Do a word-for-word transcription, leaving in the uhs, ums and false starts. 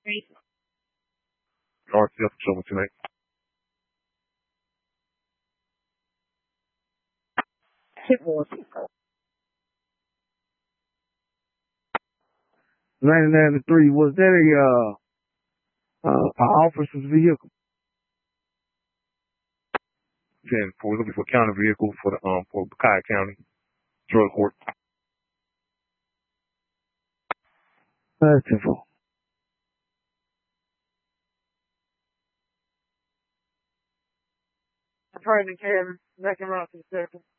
R T F patrolman tonight. ninety-nine to three, was that a, uh, uh, an officer's vehicle? ten four, we're looking for a county vehicle for the, um, for Buckeye County Drug Court. That's ten four. I'm trying to get him back around to the circle.